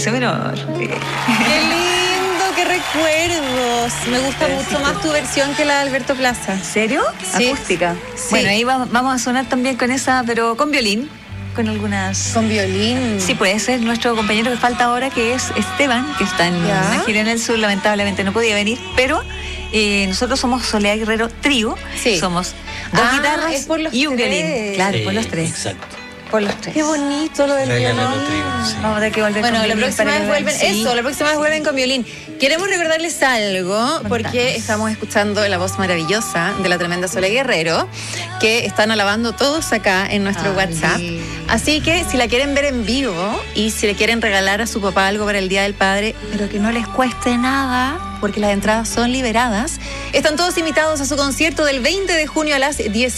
ese menor. ¡Qué lindo! ¡Qué recuerdos! Me gusta mucho más tu versión que la de Alberto Plaza. ¿En serio? Sí. Acústica. Sí. Bueno, ahí vamos a sonar también con esa, pero con violín. Con algunas... Con violín. Sí, puede ser nuestro compañero que falta ahora, que es Esteban, que está en una gira en el sur, lamentablemente no podía venir, pero nosotros somos Soledad Guerrero Trío, somos dos guitarras y un violín. Claro, por los tres. Exacto. Por los tres. Qué bonito lo del violín. Vamos a tener que volver bueno, con la violín. próxima vez vuelven. Eso, la próxima vez vuelven con violín. Queremos recordarles algo, porque estamos escuchando la voz maravillosa de la tremenda Soledad Guerrero, que están alabando todos acá en nuestro WhatsApp. Así que si la quieren ver en vivo y si le quieren regalar a su papá algo para el Día del Padre, pero que no les cueste nada, porque las entradas son liberadas, están todos invitados a su concierto del 20 de junio a las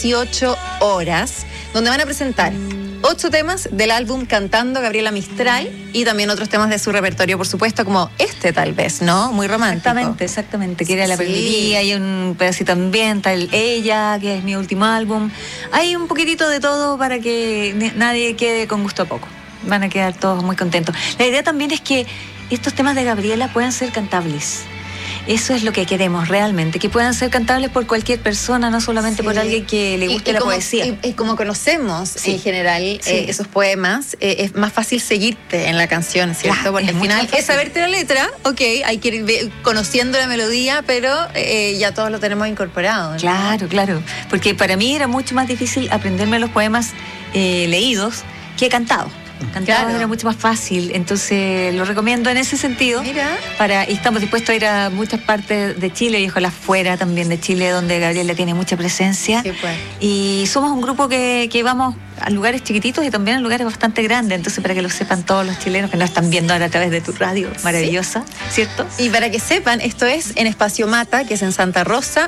18 horas, donde van a presentar 8 temas del álbum Cantando Gabriela Mistral y también otros temas de su repertorio, por supuesto, como este tal vez, ¿no? Muy romántico. Exactamente. Que era La Perdiría, hay un pedacito ambiental, Ella, que es mi último álbum. Hay un poquitito de todo para que nadie quede con gusto a poco. Van a quedar todos muy contentos. La idea también es que estos temas de Gabriela puedan ser cantables. Eso es lo que queremos realmente, que puedan ser cantables por cualquier persona, no solamente por alguien que le guste la poesía. Y como conocemos en general esos poemas, es más fácil seguirte en la canción, ¿cierto? Claro, porque al final es saberte la letra, hay que ir conociendo la melodía, pero ya todos lo tenemos incorporado, ¿no? Claro, porque para mí era mucho más difícil aprenderme los poemas leídos que cantados. Cantado era mucho más fácil, entonces lo recomiendo en ese sentido. Mira. Y estamos dispuestos a ir a muchas partes de Chile y ojalá fuera también de Chile, donde Gabriela tiene mucha presencia. Sí, pues. Y somos un grupo que vamos a lugares chiquititos y también a lugares bastante grandes, entonces para que lo sepan todos los chilenos que nos están viendo ahora a través de tu radio maravillosa, ¿cierto? Y para que sepan, esto es en Espacio Mata, que es en Santa Rosa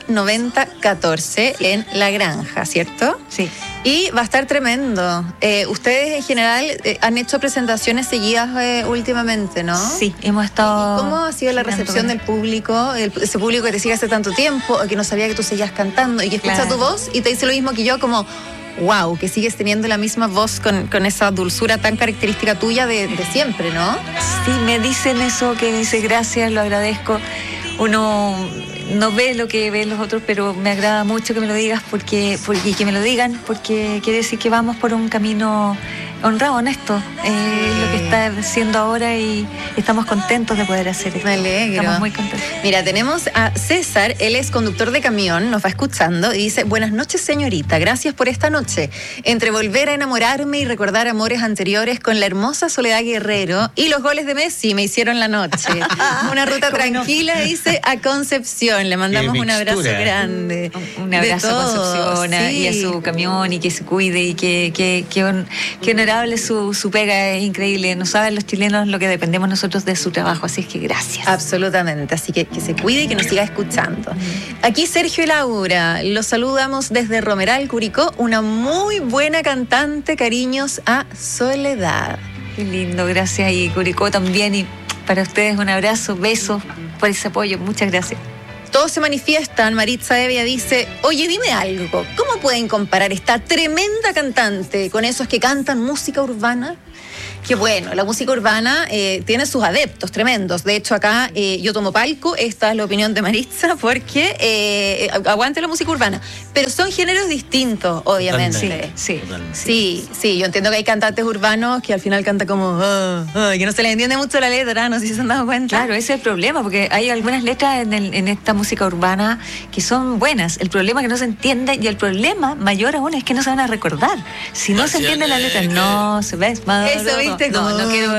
9014, en La Granja, ¿cierto? Sí. Y va a estar tremendo. Ustedes en general han hecho presentaciones seguidas últimamente, ¿no? Sí, hemos estado... ¿Y cómo ha sido la recepción del público? Ese público que te sigue hace tanto tiempo, o que no sabía que tú seguías cantando y que escucha tu voz y te dice lo mismo que yo, como... Wow, que sigues teniendo la misma voz con esa dulzura tan característica tuya de siempre, ¿no? Sí, me dicen eso, que dice gracias, lo agradezco. Uno no ve lo que ven los otros, pero me agrada mucho que me lo digas y que me lo digan, porque quiere decir que vamos por un camino honrado, honesto, lo que está haciendo ahora y estamos contentos de poder hacer esto. Me alegro. Estamos muy contentos. Mira, tenemos a César, él es conductor de camión, nos va escuchando y dice: buenas noches, señorita, gracias por esta noche. Entre volver a enamorarme y recordar amores anteriores con la hermosa Soledad Guerrero y los goles de Messi me hicieron la noche. Una ruta tranquila, dice, a Concepción. Le mandamos un abrazo grande. Un abrazo a Concepción y a su camión, y que se cuide y que honorable su pega, es increíble. No saben los chilenos lo que dependemos nosotros de su trabajo, así es que gracias. Absolutamente, así que se cuide y que nos siga escuchando. Aquí Sergio y Laura, los saludamos desde Romeral, Curicó, una muy buena cantante, cariños a Soledad. Qué lindo, gracias, y Curicó también, y para ustedes un abrazo, besos por ese apoyo, muchas gracias. Todos se manifiestan. Maritza Evia dice: oye, dime algo, ¿cómo pueden comparar esta tremenda cantante con esos que cantan música urbana? Que bueno, la música urbana tiene sus adeptos tremendos. De hecho, acá yo tomo palco, esta es la opinión de Maritza, porque aguante la música urbana. Pero son géneros distintos, obviamente. Sí, yo entiendo que hay cantantes urbanos que al final cantan como que no se les entiende mucho la letra, no sé si se han dado cuenta. Claro, ese es el problema, porque hay algunas letras en esta música urbana que son buenas. El problema es que no se entiende, y el problema mayor aún es que no se van a recordar. Si no se entiende la letra, no se ve más. Eso, ¿viste? No quiero,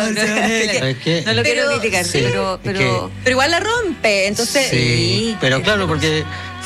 no lo quiero criticar, pero igual la rompe, entonces... Sí, pero claro, porque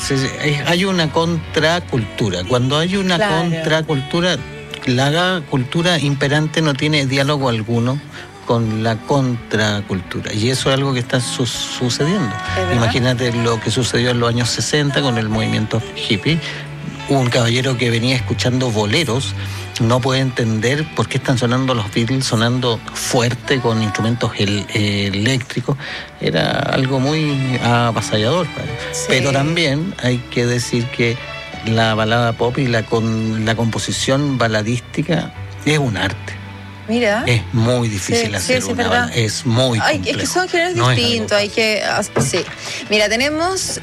hay una contracultura. Cuando hay una contracultura, la cultura imperante no tiene diálogo alguno con la contracultura, y eso es algo que está sucediendo. Imagínate lo que sucedió en los años 60 con el movimiento hippie. Un caballero que venía escuchando boleros no puede entender por qué están sonando los Beatles, sonando fuerte con instrumentos eléctricos. Era algo muy avasallador. Sí. Pero también hay que decir que la balada pop y la composición baladística es un arte. Mira. Es muy difícil hacer una banda. Es muy complejo. Es que son géneros distintos. Sí. Mira, tenemos...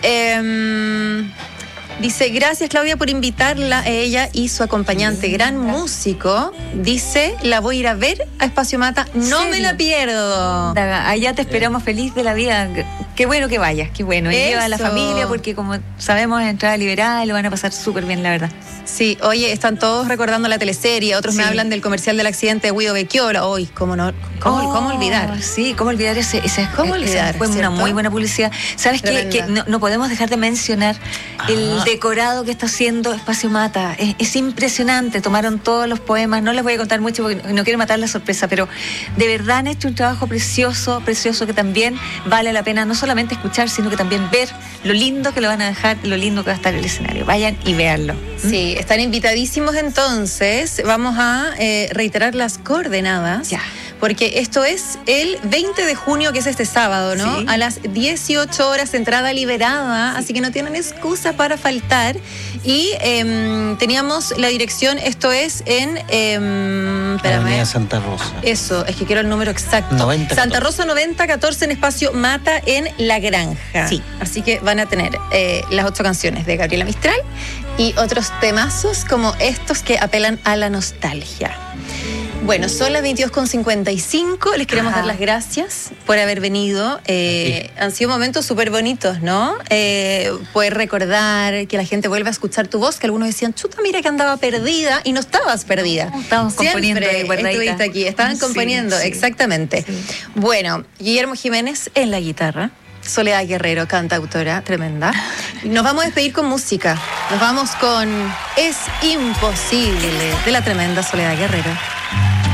dice, gracias Claudia por invitarla, ella y su acompañante, gran músico. Dice, la voy a ir a ver a Espacio Mata, no me la pierdo. Allá te esperamos feliz de la vida. Qué bueno que vayas, qué bueno. Y lleva a la familia porque como sabemos es entrada liberal, lo van a pasar súper bien, la verdad. Sí, oye, están todos recordando la teleserie, otros me hablan del comercial del accidente de Guido Becchiola. Hoy, ¿cómo olvidar? Sí, ¿cómo olvidar ese? ¿Cómo olvidar? Fue una muy buena publicidad. ¿Sabes qué? Que no podemos dejar de mencionar el decorado que está haciendo Espacio Mata. Es impresionante. Tomaron todos los poemas. No les voy a contar mucho porque no quiero matar la sorpresa, pero de verdad han hecho un trabajo precioso, precioso, que también vale la pena no solamente escuchar, sino que también ver lo lindo que lo van a dejar, lo lindo que va a estar el escenario. Vayan y véanlo. Sí, están invitadísimos entonces. Vamos a reiterar las coordenadas. Ya. Porque esto es el 20 de junio, que es este sábado, ¿no? Sí. A las 18 horas, entrada liberada, así que no tienen excusa para faltar. Y teníamos la dirección, esto es en... Avenida Santa Rosa. Eso, es que quiero el número exacto. 9014. Santa Rosa 9014 en Espacio Mata en La Granja. Sí. Así que van a tener las 8 canciones de Gabriela Mistral y otros temazos como estos que apelan a la nostalgia. Bueno, son las 22:55. Les queremos dar las gracias por haber venido. Han sido momentos súper bonitos, ¿no? Poder recordar, que la gente vuelva a escuchar tu voz, que algunos decían, chuta, mira que andaba perdida, y no estabas perdida. Estábamos componiendo. Estuviste aquí, estaban componiendo, sí. Exactamente. Sí. Bueno, Guillermo Jiménez en la guitarra. Soledad Guerrero, cantautora tremenda. Nos vamos a despedir con música. Nos vamos con Es Imposible, de la tremenda Soledad Guerrero.